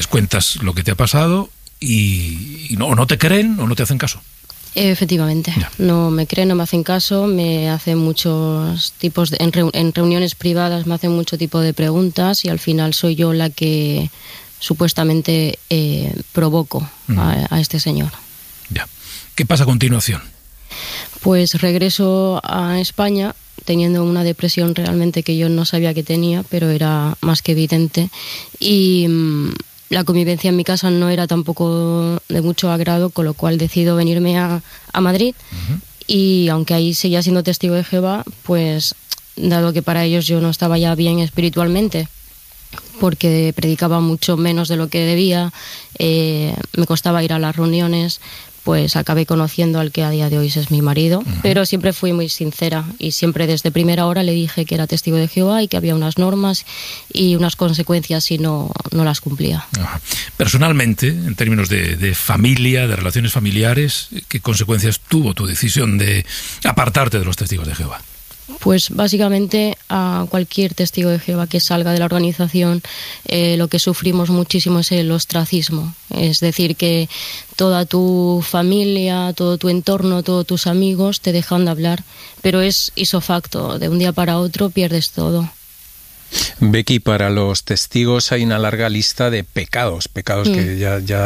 Les cuentas lo que te ha pasado y no te creen o no te hacen caso. Efectivamente, ya. No me creen, no me hacen caso, me hacen muchos tipos en reuniones privadas me hacen mucho tipo de preguntas y al final soy yo la que supuestamente provoco a este señor. Ya. ¿Qué pasa a continuación? Pues regreso a España teniendo una depresión realmente que yo no sabía que tenía, pero era más que evidente, y la convivencia en mi casa no era tampoco de mucho agrado, con lo cual decido venirme a Madrid. Y aunque ahí seguía siendo testigo de Jehová, pues dado que para ellos yo no estaba ya bien espiritualmente, porque predicaba mucho menos de lo que debía, me costaba ir a las reuniones, pues acabé conociendo al que a día de hoy es mi marido, pero siempre fui muy sincera y siempre desde primera hora le dije que era testigo de Jehová y que había unas normas y unas consecuencias si no las cumplía. Personalmente, en términos de familia, de relaciones familiares, ¿qué consecuencias tuvo tu decisión de apartarte de los testigos de Jehová? Pues básicamente a cualquier testigo de Jehová que salga de la organización lo que sufrimos muchísimo es el ostracismo. Es decir, que toda tu familia, todo tu entorno, todos tus amigos te dejan de hablar, pero es isofacto, de un día para otro pierdes todo. Becky, para los testigos hay una larga lista de pecados que ya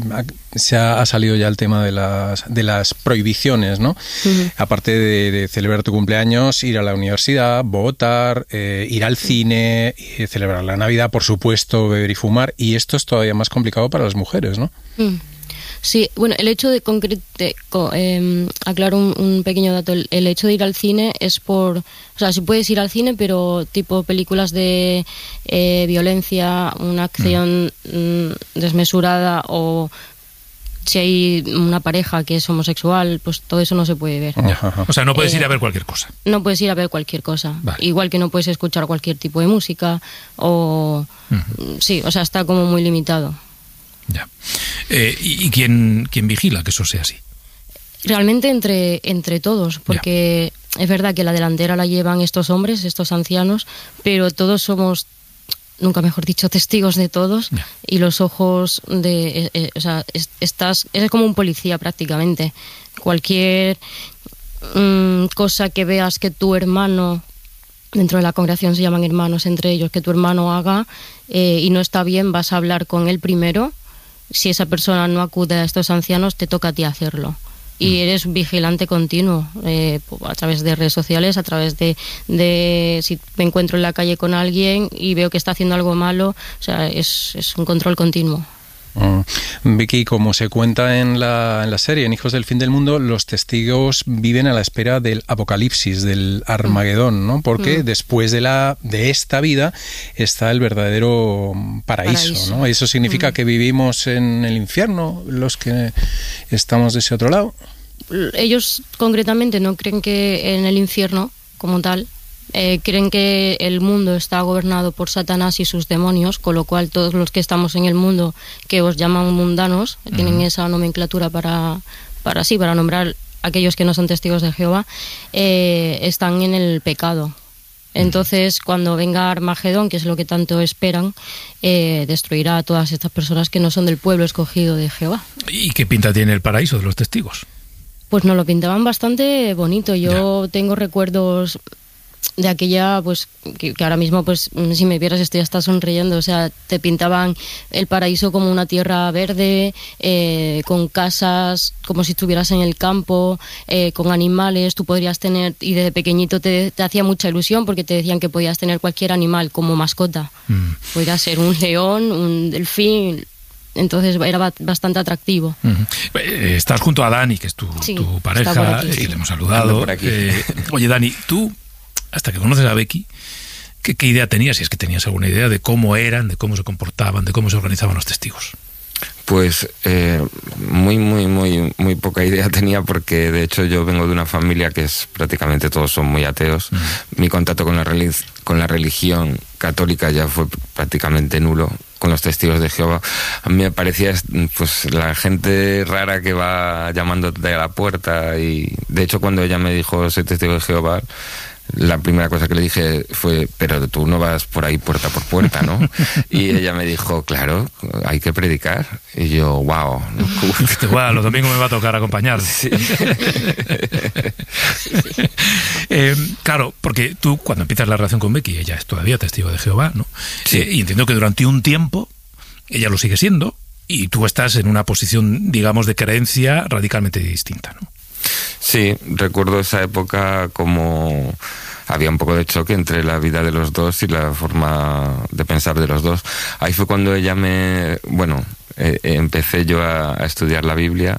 ha salido ya el tema de las prohibiciones, ¿no? Aparte de celebrar tu cumpleaños, ir a la universidad, votar, ir al cine, celebrar la Navidad, por supuesto, beber y fumar, y esto es todavía más complicado para las mujeres, ¿no? Sí, bueno, el hecho de aclaro un pequeño dato, el hecho de ir al cine es o sea, si puedes ir al cine, pero tipo películas de violencia, una acción desmesurada, o si hay una pareja que es homosexual, pues todo eso no se puede ver. O sea, no puedes ir a ver cualquier cosa. No puedes ir a ver cualquier cosa. Vale. Igual que no puedes escuchar cualquier tipo de música, sí, o sea, está como muy limitado. Ya. ¿Y quién vigila que eso sea así? Realmente entre todos, porque es verdad que la delantera la llevan estos hombres, estos ancianos, pero todos somos, nunca mejor dicho, testigos de todos, y los ojos o sea, es como un policía prácticamente. Cualquier cosa que veas que tu hermano, dentro de la congregación se llaman hermanos entre ellos, que tu hermano haga y no está bien, vas a hablar con él primero. Si esa persona no acude a estos ancianos, te toca a ti hacerlo. Y eres vigilante continuo, a través de redes sociales, a través de si me encuentro en la calle con alguien y veo que está haciendo algo malo, o sea, es un control continuo. Vicky, como se cuenta en la serie, en Hijos del Fin del Mundo, los testigos viven a la espera del apocalipsis, del Armagedón, ¿no? Porque después de esta vida está el verdadero paraíso, ¿no? Eso significa que vivimos en el infierno, los que estamos de ese otro lado. Ellos concretamente no creen que en el infierno como tal, creen que el mundo está gobernado por Satanás y sus demonios, con lo cual todos los que estamos en el mundo, que os llaman mundanos, tienen esa nomenclatura para nombrar a aquellos que no son testigos de Jehová, están en el pecado. Entonces, cuando venga Armagedón, que es lo que tanto esperan, destruirá a todas estas personas que no son del pueblo escogido de Jehová. ¿Y qué pinta tiene el paraíso de los testigos? Pues nos lo pintaban bastante bonito. Yo tengo recuerdos de aquella, pues que ahora mismo, pues si me vieras estoy hasta sonriendo, o sea, te pintaban el paraíso como una tierra verde, con casas como si estuvieras en el campo, con animales, tú podrías tener, y desde pequeñito te hacía mucha ilusión porque te decían que podías tener cualquier animal como mascota, podría ser un león, un delfín. Entonces era bastante atractivo. Estás junto a Dani, que es tu pareja, y le hemos saludado. Oye, Dani, tú, hasta que conoces a Becky, ¿qué idea tenías? Si es que tenías alguna idea de cómo eran, de cómo se comportaban, de cómo se organizaban los testigos. Pues muy poca idea tenía, porque de hecho yo vengo de una familia que es prácticamente todos son muy ateos. Mi contacto con la religión católica ya fue prácticamente nulo. Con los testigos de Jehová a mí me parecía pues la gente rara que va llamándote a la puerta, y de hecho cuando ella me dijo soy testigo de Jehová, la primera cosa que le dije fue, pero tú no vas por ahí puerta por puerta, ¿no? Y ella me dijo, claro, hay que predicar. Y yo, wow. Wow, los domingos me va a tocar acompañar. Sí. Claro, porque tú cuando empiezas la relación con Becky, ella es todavía testigo de Jehová, ¿no? Sí. Y entiendo que durante un tiempo ella lo sigue siendo y tú estás en una posición, digamos, de creencia radicalmente distinta, ¿no? Sí, recuerdo esa época como había un poco de choque entre la vida de los dos y la forma de pensar de los dos. Ahí fue cuando ella empecé yo a estudiar la Biblia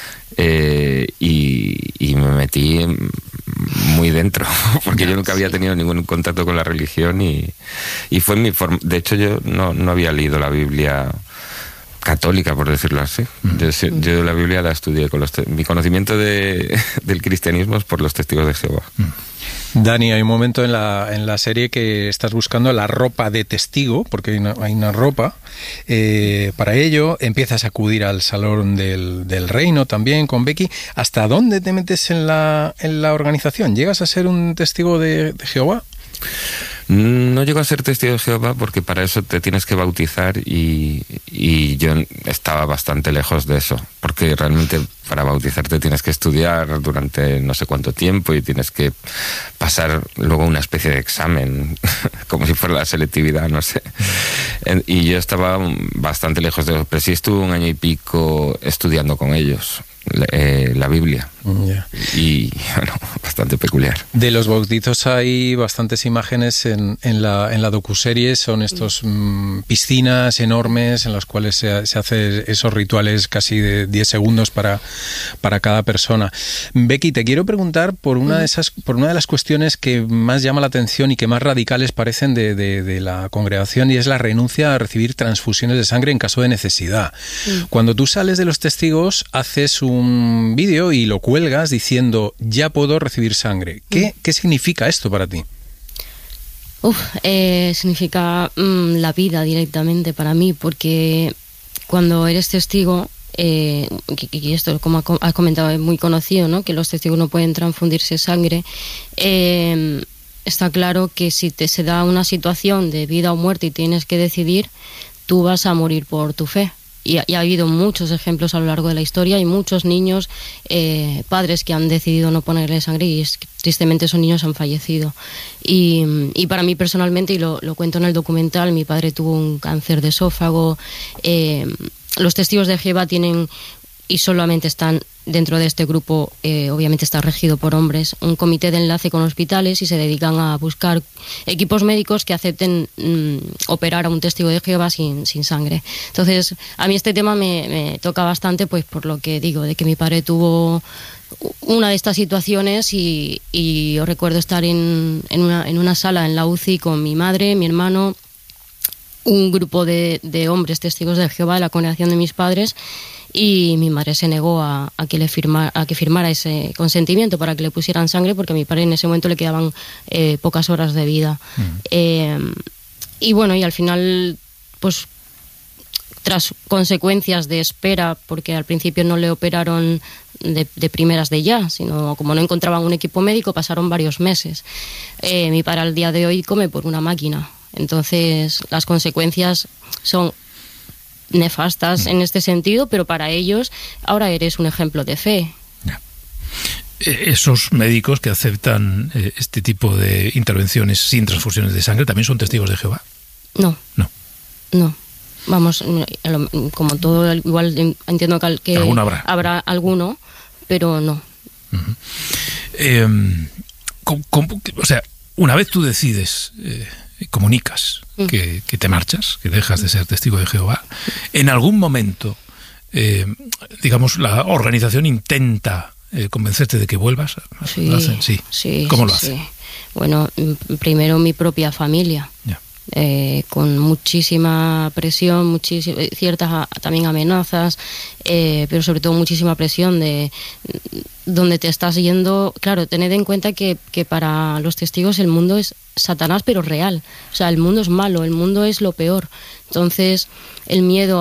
y me metí muy dentro, porque yo nunca había tenido ningún contacto con la religión y fue mi forma. De hecho, yo no había leído la Biblia católica, por decirlo así. Yo la Biblia la estudié con mi conocimiento del cristianismo es por los testigos de Jehová. Dani, hay un momento en la serie que estás buscando la ropa de testigo, porque hay una ropa. Para ello empiezas a acudir al Salón del Reino también con Becky. ¿Hasta dónde te metes en la organización? ¿Llegas a ser un testigo de Jehová? No llego a ser testigo de Jehová porque para eso te tienes que bautizar y yo estaba bastante lejos de eso, porque realmente para bautizarte tienes que estudiar durante no sé cuánto tiempo y tienes que pasar luego una especie de examen, como si fuera la selectividad, no sé. Y yo estaba bastante lejos de eso, pero sí estuve 1 año y pico estudiando con ellos la Biblia. Yeah. Y bueno, bastante peculiar. De los bautizos hay bastantes imágenes en la docuserie. Son estos piscinas enormes en las cuales se hacen esos rituales casi de 10 segundos para cada persona. Becky, te quiero preguntar por una de las cuestiones que más llama la atención y que más radicales parecen de la congregación, y es la renuncia a recibir transfusiones de sangre en caso de necesidad. Cuando tú sales de los testigos, haces un vídeo y lo cuelgas diciendo, ya puedo recibir sangre. ¿Qué significa esto para ti? Significa la vida directamente para mí, porque cuando eres testigo, y esto, como has comentado, es muy conocido, ¿no? Que los testigos no pueden transfundirse sangre. Está claro que si se da una situación de vida o muerte y tienes que decidir, tú vas a morir por tu fe. Y ha habido muchos ejemplos a lo largo de la historia y muchos niños, padres que han decidido no ponerle sangre y tristemente esos niños han fallecido. Y para mí personalmente, y lo cuento en el documental, mi padre tuvo un cáncer de esófago. Los testigos de Jehová tienen, y solamente están dentro de este grupo, obviamente está regido por hombres, un comité de enlace con hospitales y se dedican a buscar equipos médicos que acepten operar a un testigo de Jehová sin sangre. Entonces, a mí este tema me toca bastante, pues por lo que digo, de que mi padre tuvo una de estas situaciones y yo recuerdo estar en una sala en la UCI con mi madre, mi hermano, un grupo de hombres testigos de Jehová de la congregación de mis padres, y mi madre se negó a que firmara ese consentimiento para que le pusieran sangre, porque a mi padre en ese momento le quedaban pocas horas de vida. Y bueno, y al final, pues tras consecuencias de espera, porque al principio no le operaron de primeras de ya, sino como no encontraban un equipo médico, pasaron varios meses. Mi padre al día de hoy come por una máquina. Entonces las consecuencias son nefastas en este sentido, pero para ellos ahora eres un ejemplo de fe. Esos médicos que aceptan este tipo de intervenciones sin transfusiones de sangre también son testigos de Jehová. No. Vamos, como todo, igual entiendo que habrá alguno, pero no. O sea, una vez tú decides, comunicas que te marchas, que dejas de ser testigo de Jehová, en algún momento, digamos, la organización intenta convencerte de que vuelvas. Sí. ¿Cómo lo hace? Bueno, primero mi propia familia. Ya. Con muchísima presión, ciertas también amenazas, pero sobre todo muchísima presión de donde te estás yendo. Claro, tened en cuenta que para los testigos el mundo es Satanás, pero real. O sea, el mundo es malo, el mundo es lo peor. Entonces, el miedo a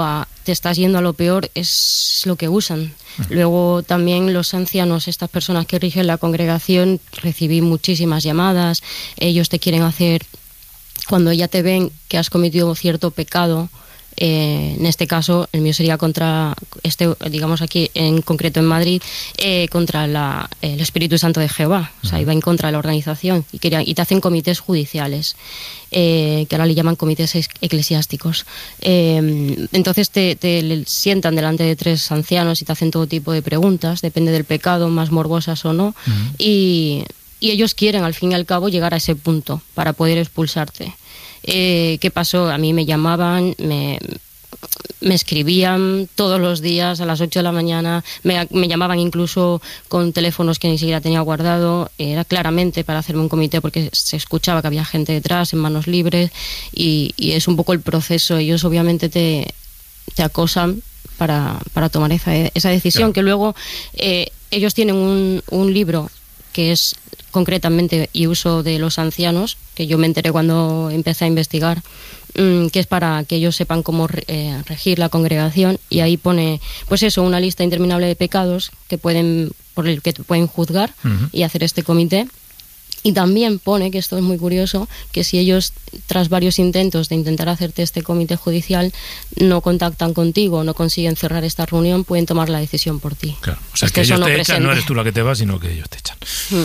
te estás yendo a lo peor, es lo que usan. Luego también los ancianos, estas personas que rigen la congregación, recibí muchísimas llamadas, ellos te quieren hacer, cuando ya te ven que has cometido cierto pecado, en este caso el mío sería contra, digamos aquí en concreto en Madrid, contra el Espíritu Santo de Jehová, o sea, iba en contra de la organización y te hacen comités judiciales, que ahora le llaman comités eclesiásticos. Entonces te sientan delante de 3 ancianos y te hacen todo tipo de preguntas, depende del pecado, más morbosas o no, y ellos quieren al fin y al cabo llegar a ese punto para poder expulsarte. ¿Qué pasó? A mí me llamaban, me escribían todos los días a las 8 de la mañana, me llamaban incluso con teléfonos que ni siquiera tenía guardado, era claramente para hacerme un comité porque se escuchaba que había gente detrás, en manos libres, y es un poco el proceso. Ellos obviamente te acosan para tomar esa decisión, claro. Que luego ellos tienen un libro que es concretamente y uso de los ancianos, que yo me enteré cuando empecé a investigar, que es para que ellos sepan cómo regir la congregación, y ahí pone, pues eso, una lista interminable de pecados por el que te pueden juzgar y hacer este comité. Y también pone, que esto es muy curioso, que si ellos, tras varios intentos de intentar hacerte este comité judicial, no contactan contigo, no consiguen cerrar esta reunión, pueden tomar la decisión por ti. Claro, o sea, que ellos te echan, no eres tú la que te vas, sino que ellos te echan.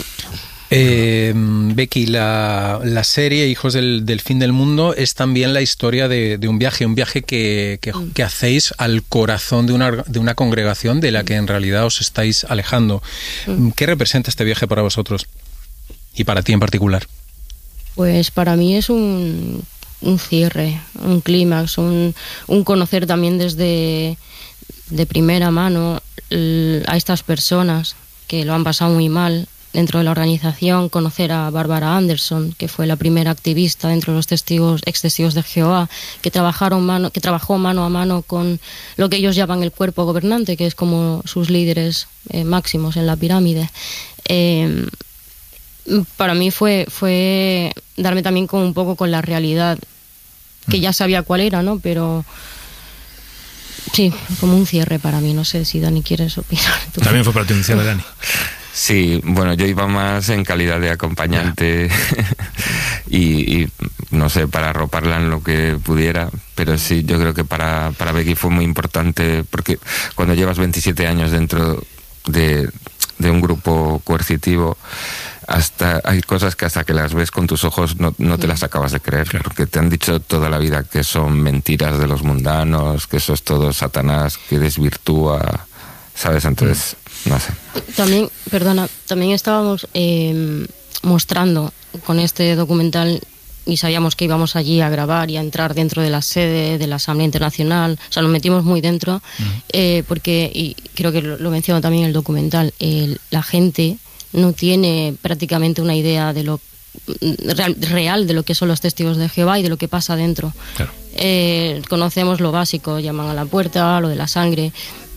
Becky, la serie Hijos del Fin del Mundo es también la historia de un viaje que hacéis al corazón de una congregación de la que en realidad os estáis alejando. ¿Qué representa este viaje para vosotros? Y para ti en particular. Pues para mí es un cierre, un clímax, un conocer también de primera mano a estas personas que lo han pasado muy mal dentro de la organización, conocer a Bárbara Anderson, que fue la primera activista dentro de los ex testigos de Jehová, que trabajó mano a mano con lo que ellos llaman el cuerpo gobernante, que es como sus líderes máximos en la pirámide. Para mí fue darme también un poco con la realidad, que ya sabía cuál era, ¿no? Pero sí, como un cierre para mí. No sé si Dani quieres opinar. También fue para ti un cierre, Dani. Sí, bueno, yo iba más en calidad de acompañante y no sé, para arroparla en lo que pudiera, pero sí, yo creo que para Becky fue muy importante, porque cuando llevas 27 años dentro de un grupo coercitivo, hay cosas que hasta que las ves con tus ojos no te las acabas de creer, claro. Porque te han dicho toda la vida que son mentiras de los mundanos, que eso es todo Satanás, que desvirtúa, ¿sabes? Entonces, no sé. También estábamos mostrando con este documental, y sabíamos que íbamos allí a grabar y a entrar dentro de la sede de la Asamblea Internacional, o sea, nos metimos muy dentro, porque, y creo que lo menciono también en el documental, la gente no tiene prácticamente una idea de lo real de lo que son los testigos de Jehová y de lo que pasa dentro. Claro. Conocemos lo básico, llaman a la puerta, lo de la sangre,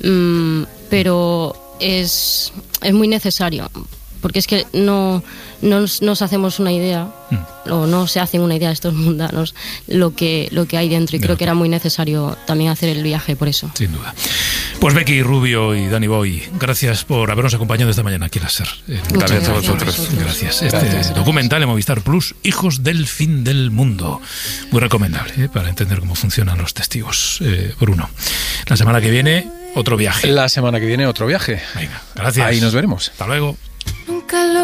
pero es muy necesario, porque es que no nos hacemos una idea, o no se hacen una idea estos mundanos lo que hay dentro, y creo que era muy necesario también hacer el viaje por eso. Sin duda. Pues Becky Rubio y Dani Boy, gracias por habernos acompañado esta mañana aquí en la SER. Gracias a vosotros. Gracias. Este documental en Movistar Plus, Hijos del Fin del Mundo, muy recomendable para entender cómo funcionan los testigos. Bruno, la semana que viene otro viaje. La semana que viene otro viaje. Venga, gracias. Ahí nos veremos. Hasta luego.